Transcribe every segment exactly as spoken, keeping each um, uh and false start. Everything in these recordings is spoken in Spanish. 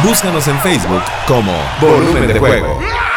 Búscanos en Facebook como Volumen de Juego.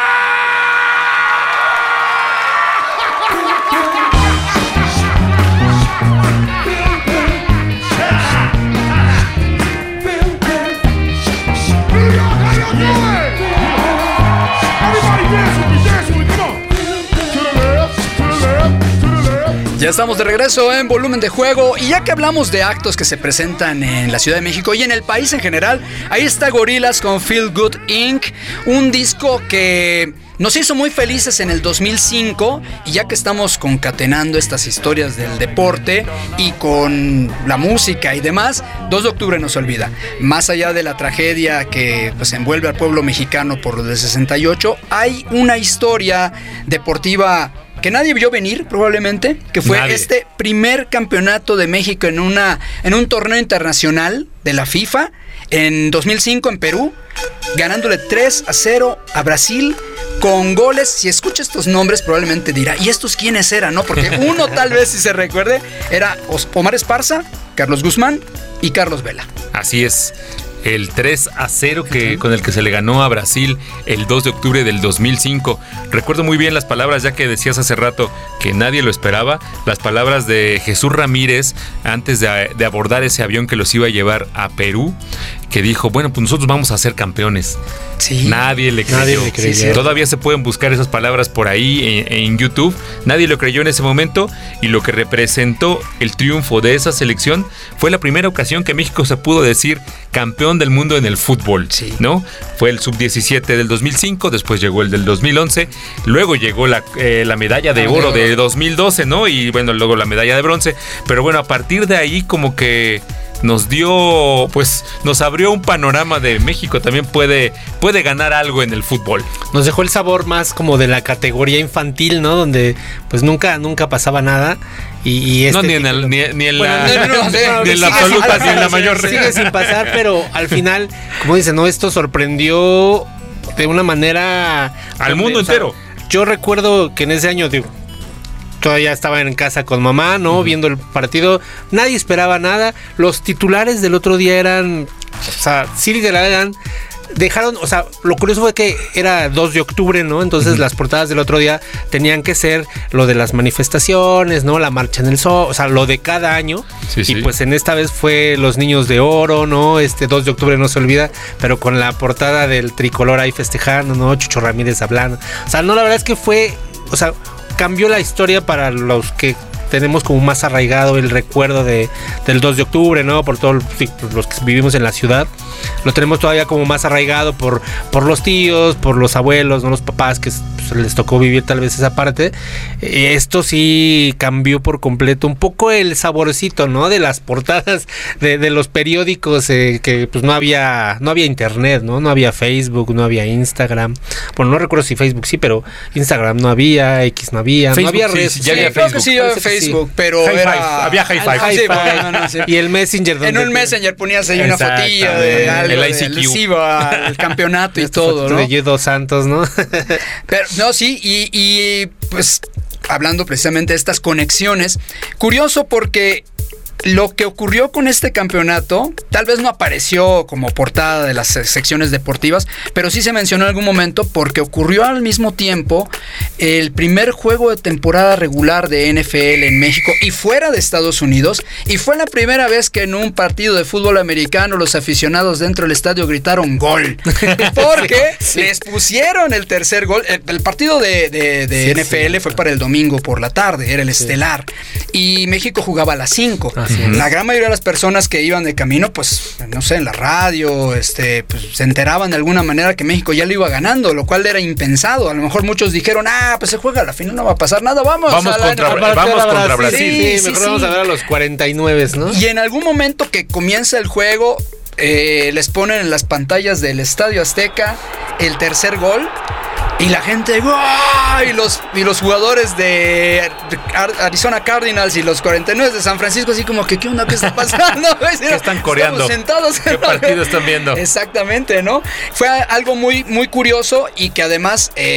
Ya estamos de regreso en Volumen de Juego, y ya que hablamos de actos que se presentan en la Ciudad de México y en el país en general, ahí está Gorillaz con Feel Good incorporated, un disco que nos hizo muy felices en el dos mil cinco, y ya que estamos concatenando estas historias del deporte y con la música y demás, dos de octubre no se olvida. Más allá de la tragedia que pues envuelve al pueblo mexicano por lo del sesenta y ocho, hay una historia deportiva que nadie vio venir, probablemente, que fue nadie. Este primer campeonato de México en una en un torneo internacional de la FIFA en dos mil cinco en Perú, ganándole tres a cero a Brasil con goles. Si escucha estos nombres probablemente dirá, ¿y estos quiénes eran? ¿No? Porque uno tal vez, si se recuerde, era Omar Esparza, Carlos Guzmán y Carlos Vela. Así es. El tres a cero que, con el que se le ganó a Brasil el dos de octubre del dos mil cinco. Recuerdo muy bien las palabras, ya que decías hace rato que nadie lo esperaba, las palabras de Jesús Ramírez antes de, de abordar ese avión que los iba a llevar a Perú, que dijo, bueno, pues nosotros vamos a ser campeones. Sí. Nadie le creyó. Nadie le creyó. Sí, sí. Todavía se pueden buscar esas palabras por ahí en, en YouTube. Nadie lo creyó en ese momento, y lo que representó el triunfo de esa selección fue la primera ocasión que México se pudo decir campeón del mundo en el fútbol, sí. ¿no? Fue el sub diecisiete del dos mil cinco, después llegó el del dos mil once, luego llegó la, eh, la medalla de oro de dos mil doce, ¿no? Y bueno, luego la medalla de bronce. Pero bueno, a partir de ahí como que nos dio, pues nos abrió un panorama de México también puede, puede ganar algo en el fútbol. Nos dejó el sabor más como de la categoría infantil, ¿no? Donde pues nunca, nunca pasaba nada. Y, y este no, ni en, el, ni, ni en bueno, la, no, no, no, ni en la absoluta, ni en la mayor. Sigue sin pasar, pero al final, como dicen, ¿no? Esto sorprendió de una manera... Al mundo o sea, entero. Yo recuerdo que en ese año, digo, todavía estaba en casa con mamá, ¿no? Uh-huh. Viendo el partido. Nadie esperaba nada. Los titulares del otro día eran... O sea, Siri de la eran... Dejaron, o sea, lo curioso fue que era dos de octubre, ¿no? Entonces uh-huh. las portadas del otro día tenían que ser lo de las manifestaciones, ¿no? La marcha en el sol, o sea, lo de cada año. Sí, y sí. pues en esta vez fue los niños de oro, ¿no? Este dos de octubre no se olvida, pero con la portada del tricolor ahí festejando, ¿no? Chucho Ramírez hablando. O sea, no, la verdad es que fue, o sea, cambió la historia para los que tenemos como más arraigado el recuerdo de, del dos de octubre, ¿no? Por todos los que vivimos en la ciudad. Lo tenemos todavía como más arraigado por, por los tíos, por los abuelos, ¿no? Los papás que pues, les tocó vivir tal vez esa parte. Esto sí cambió por completo un poco el saborcito, ¿no? De las portadas de, de los periódicos, eh, que pues no había, no había internet, ¿no? No había Facebook, no había Instagram. Bueno, no recuerdo si Facebook sí, pero Instagram no había, X no había, Facebook, no había redes. Sí, ya había Facebook. Creo que sí había Facebook, sí. pero high era... Five. Había High Five. High Five. No, no, sí. Y el Messenger. En un Messenger ponías ahí una fotilla de algo el I C Q. alusivo al campeonato y todo, ¿no? De Yedo Santos, ¿no? Pero, no, sí, y, y pues hablando precisamente de estas conexiones, curioso porque lo que ocurrió con este campeonato tal vez no apareció como portada de las secciones deportivas, pero sí se mencionó en algún momento porque ocurrió al mismo tiempo el primer juego de temporada regular de N F L en México y fuera de Estados Unidos, y fue la primera vez que en un partido de fútbol americano los aficionados dentro del estadio gritaron gol, porque sí, sí. les pusieron el tercer gol. El, el partido de, de, de sí, N F L sí. fue para el domingo por la tarde, era el sí. estelar, y México jugaba a las cinco. Ah, sí. La gran mayoría de las personas que iban de camino, pues, no sé, en la radio, este, pues, se enteraban de alguna manera que México ya lo iba ganando, lo cual era impensado. A lo mejor muchos dijeron, ah, pues se juega, a la final no va a pasar nada, vamos. Vamos a contra, la, a, vamos a contra Brasil. Sí, sí, sí, mejor sí, vamos sí. a ver a los cuarenta y nueve, ¿no? Y en algún momento que comienza el juego, eh, les ponen en las pantallas del Estadio Azteca el tercer gol. Y la gente, ¡oh! y, los, y los jugadores de Arizona Cardinals y los cuarenta y nueve de San Francisco, así como que, ¿qué onda? ¿Qué está pasando? ¿Qué están coreando? Sentados, ¿Qué partido están viendo? Exactamente, ¿no? Fue algo muy, muy curioso y que además... Eh,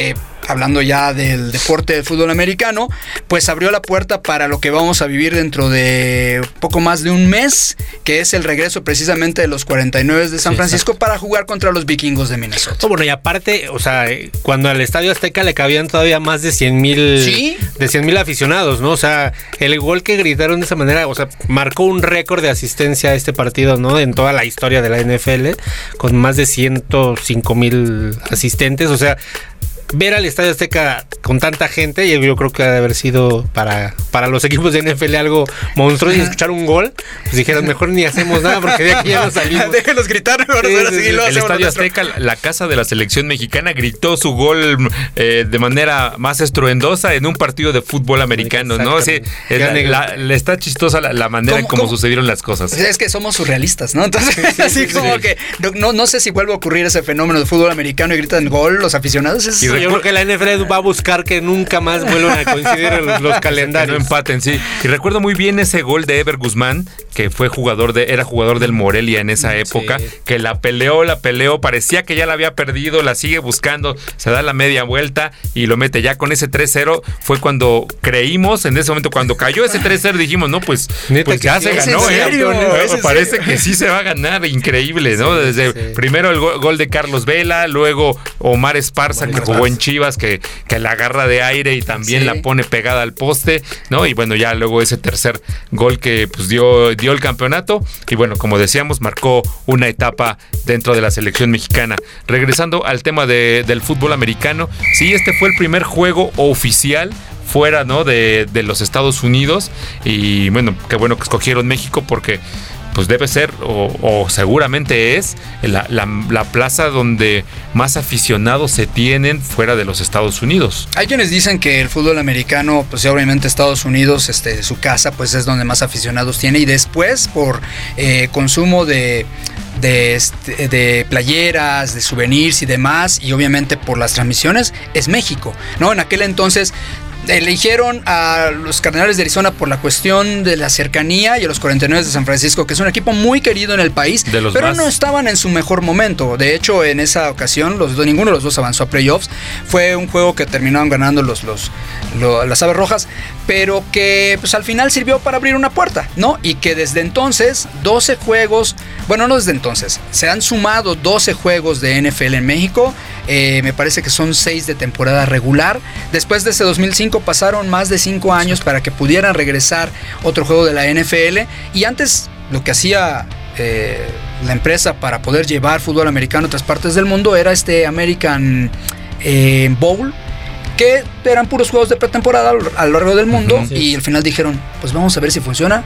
hablando ya del deporte del fútbol americano, pues abrió la puerta para lo que vamos a vivir dentro de poco más de un mes, que es el regreso precisamente de los cuarenta y nueve de San Sí, Francisco exacto. para jugar contra los vikingos de Minnesota. Oh, bueno, y aparte, o sea, cuando al Estadio Azteca le cabían todavía más de cien mil ¿Sí? de cien mil aficionados, ¿no? O sea, el gol que gritaron de esa manera, o sea, marcó un récord de asistencia a este partido, ¿no? En toda la historia de la N F L, con más de ciento cinco mil asistentes, o sea, ver al Estadio Azteca con tanta gente, y yo creo que ha de haber sido para, para los equipos de N F L algo monstruoso, y escuchar un gol, pues dijeron, mejor ni hacemos nada porque de aquí ya no salimos. Déjenos gritar, ahora Sí, ahora sí, sí sí. lo El hacemos Estadio nosotros. Azteca, la casa de la selección mexicana, gritó su gol eh, de manera más estruendosa en un partido de fútbol americano, ¿no? Sí, Exactamente. es la- Qué la- le está chistosa la, la manera en ¿Cómo- cómo cómo? sucedieron las cosas. Es que somos surrealistas, ¿no? Entonces, así como que no, no, no sé si vuelve a ocurrir ese fenómeno de fútbol americano y gritan gol los aficionados. Es, Y Yo creo que la N F L va a buscar que nunca más vuelvan a coincidir en los, los Que no calendarios. empaten, sí. Y recuerdo muy bien ese gol de Ever Guzmán, que fue jugador de, era jugador del Morelia en esa época, Sí. que la peleó, la peleó, parecía que ya la había perdido, la sigue buscando, se da la media vuelta y lo mete. Ya con ese tres cero fue cuando creímos, en ese momento, cuando cayó ese tres cero, dijimos, no, pues, Neta pues que ya sí, se ¿es ganó, en ¿eh? serio? Eh, ¿Es en Parece serio? que sí se va a ganar, increíble, ¿no? Sí, Desde sí. primero el go- gol de Carlos Vela, luego Omar Esparza, Omar que Esparza. jugó en Chivas, que, que la agarra de aire y también Sí. la pone pegada al poste, ¿no? Y bueno, ya luego ese tercer gol que pues dio, dio el campeonato y bueno, como decíamos, marcó una etapa dentro de la selección mexicana. Regresando al tema de, del fútbol americano, sí, este fue el primer juego oficial fuera, ¿no? de, de los Estados Unidos y bueno, qué bueno que escogieron México porque pues debe ser o, o seguramente es la, la, la plaza donde más aficionados se tienen fuera de los Estados Unidos. Hay quienes dicen que el fútbol americano, pues obviamente Estados Unidos, este, su casa, pues es donde más aficionados tiene y después por eh, consumo de, de, este, de playeras, de souvenirs y demás y obviamente por las transmisiones es México, ¿no? En aquel entonces eligieron a los Cardenales de Arizona por la cuestión de la cercanía y a los cuarenta y nueve de San Francisco, que es un equipo muy querido en el país, De los pero más. no estaban en su mejor momento. De hecho, en esa ocasión, los dos, ninguno de los dos avanzó a playoffs. Fue un juego que terminaron ganando los, los, lo- las Aves Rojas, pero que pues, al final sirvió para abrir una puerta, ¿no? Y que desde entonces, doce juegos, bueno, no desde entonces, se han sumado doce juegos de N F L en México. Eh, me parece que son seis de temporada regular. Después de ese dos mil cinco pasaron más de cinco años para que pudieran regresar otro juego de la N F L. Y antes lo que hacía eh, la empresa para poder llevar fútbol americano a otras partes del mundo era este American eh, Bowl, que eran puros juegos de pretemporada a lo largo del mundo. Ujú. Y al final dijeron, pues vamos a ver si funciona.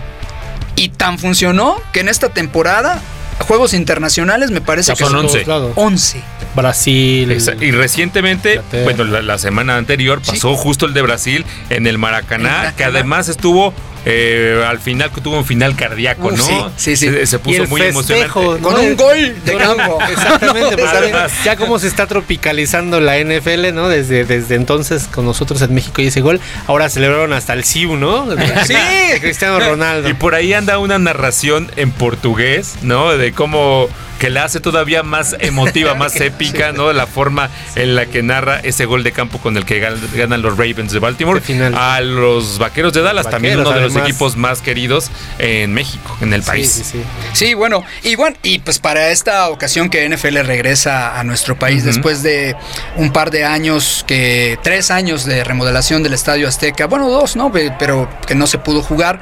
Y tan funcionó que en esta temporada, juegos internacionales me parece Ya que son son once. once. Brasil. Exa- Y recientemente, Inglaterra. bueno, la, la semana anterior pasó justo el de Brasil en el Maracaná, Maracaná. que además estuvo eh, al final, que tuvo un final cardíaco, Uf, ¿no? sí, sí, sí. Se, se Y puso el muy festejo, emocionante. Con ¿no? un gol de campo. Exactamente, pues, Además. ¿saben? Ya como se está tropicalizando la N F L, ¿no? Desde, desde entonces con nosotros en México y ese gol, ahora celebraron hasta el S I U, ¿no? Sí. De Cristiano Ronaldo. Y por ahí anda una narración en portugués, ¿no? De cómo que la hace todavía más emotiva, más épica, ¿no? La forma en la que narra ese gol de campo con el que gan- ganan los Ravens de Baltimore De final. a los Vaqueros de Dallas, también Vaqueros, uno de los además. equipos más queridos en México, en el país. Sí, sí, sí. Sí, bueno, y bueno, y pues para esta ocasión que N F L regresa a nuestro país Ujú. después de un par de años, que tres años de remodelación del Estadio Azteca, bueno, dos, ¿no? Pe- Pero que no se pudo jugar.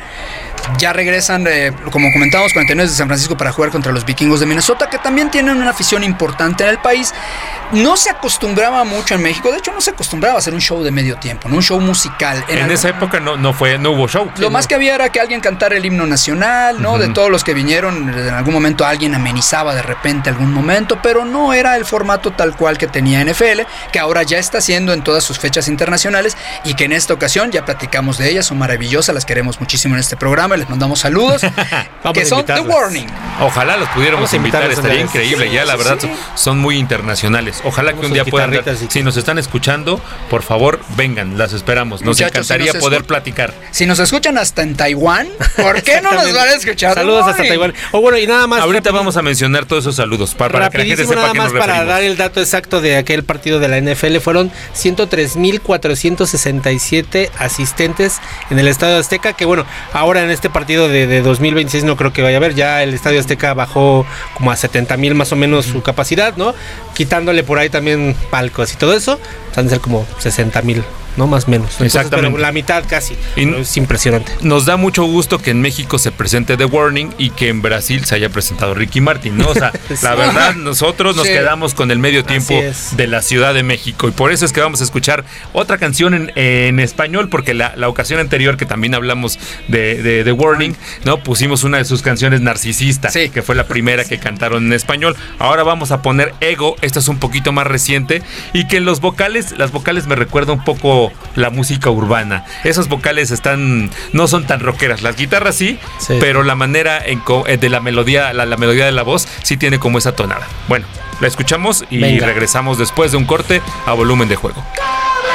Ya regresan, eh, como comentamos, cuarenta y nueve de San Francisco para jugar contra los Vikingos de Minnesota, que también tienen una afición importante en el país. No se acostumbraba mucho en México, de hecho no se acostumbraba a hacer un show de medio tiempo, ¿no? Un show musical. En algún- esa época no, no fue, no hubo show. Lo más que había era que alguien cantara el himno nacional, ¿no? Ujú. De todos los que vinieron, en algún momento alguien amenizaba de repente algún momento, pero no era el formato tal cual que tenía N F L, que ahora ya está haciendo en todas sus fechas internacionales y que en esta ocasión ya platicamos de ellas, son maravillosas, las queremos muchísimo en este programa. programa y les mandamos saludos. Que son The Warning. Ojalá los pudiéramos invitar, estaría increíble. Sí, ya la sí, verdad sí. son muy internacionales. Ojalá que un día puedan. Si, si nos están escuchando, por favor, vengan, las esperamos. Nos Muchachos, encantaría si nos poder platicar. Si nos escuchan hasta en Taiwán, ¿por qué no nos van a escuchar? Saludos hasta Taiwán. O bueno, y nada más. Ahorita rápido, vamos a mencionar todos esos saludos para, para que la gente sepa nada que más nos para referimos. Dar el dato exacto de aquel partido de la N F L, fueron ciento tres mil cuatrocientos sesenta y siete asistentes en el Estadio Azteca, que bueno, ahora en este partido de, de dos mil veintiséis no creo que vaya a haber, ya el Estadio Azteca bajó como a setenta mil más o menos su capacidad, ¿no? Quitándole por ahí también palcos y todo eso, van a ser como sesenta mil. No, más o menos. Entonces, exactamente. Pero la mitad casi. Y es impresionante. Nos da mucho gusto que en México se presente The Warning y que en Brasil se haya presentado Ricky Martin, ¿no? O sea, sí. La verdad, nosotros nos sí. quedamos con el medio tiempo de la Ciudad de México. Y por eso es que vamos a escuchar otra canción en, en español, porque la, la ocasión anterior que también hablamos de, de The Warning, ¿no? Pusimos una de sus canciones, Narcisista, sí. que fue la primera que cantaron en español. Ahora vamos a poner Ego, esta es un poquito más reciente, y que en los vocales, las vocales me recuerda un poco la música urbana. Esos vocales están no son tan rockeras. Las guitarras sí, sí. pero la manera en co- de la melodía, la, la melodía de la voz sí tiene como esa tonada. Bueno, la escuchamos y Venga. regresamos después de un corte a Volumen de Juego.